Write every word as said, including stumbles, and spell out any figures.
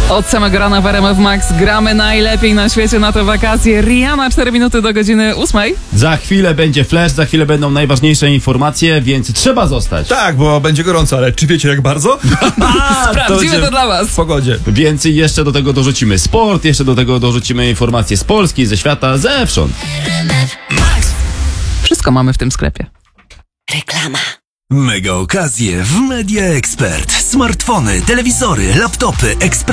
Od samego rana w R M F Max gramy najlepiej na świecie na te wakacje. Rihanna, cztery minuty do godziny ósmej. Za chwilę będzie flash, za chwilę będą najważniejsze informacje, więc trzeba zostać. Tak, bo będzie gorąco, ale czy wiecie jak bardzo? A, Sprawdzimy to, to dla was. W pogodzie. Więcej jeszcze do tego dorzucimy sport, jeszcze do tego dorzucimy informacje z Polski, ze świata, zewsząd. Wszystko mamy w tym sklepie. Reklama. Mega okazje w Media Expert. Smartfony, telewizory, laptopy, ekspres.